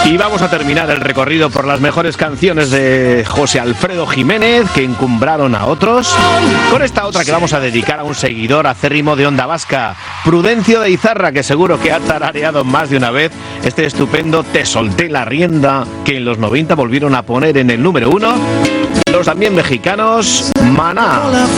Y vamos a terminar el recorrido por las mejores canciones de José Alfredo Jiménez, que encumbraron a otros, con esta otra que vamos a dedicar a un seguidor acérrimo de Onda Vasca, Prudencio de Izarra, que seguro que ha tarareado más de una vez este estupendo Te solté la rienda, que en los 90 volvieron a poner en el número 1 los también mexicanos Maná.